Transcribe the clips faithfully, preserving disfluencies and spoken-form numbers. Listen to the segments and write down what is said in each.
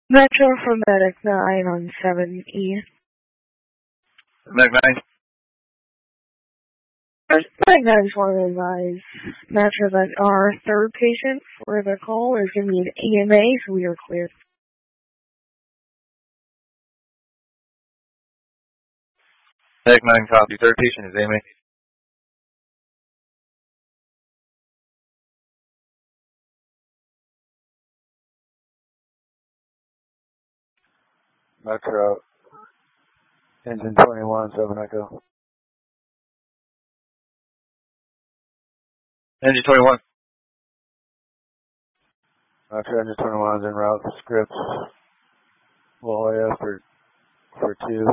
Metro from Medic nine on seven E. Medic nine. Medic nine is one of guys. Metro, that our third patient for the call is going to be an E M A, so we are clear. Medic nine copy. Third patient is A M A. Metro. Engine twenty-one, seven Echo. Engine twenty-one. Metro, Engine twenty-one is en route for scripts. La Jolla for, for two.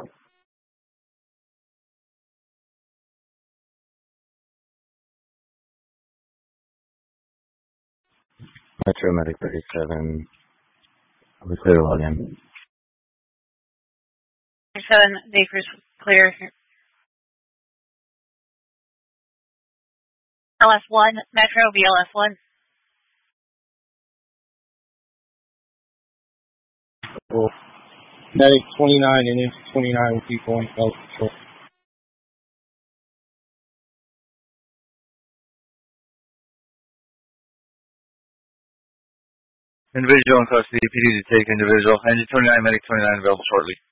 Metro Medic thirty-seven. We clear to log in. thirty-seven, Baker's clear. L F one, Metro, B L F one. Cool. Medic twenty-nine and Engine twenty-nine will keep going flight control. Individual in custody. P D to take individual. Engine twenty-nine, Medic twenty-nine available shortly.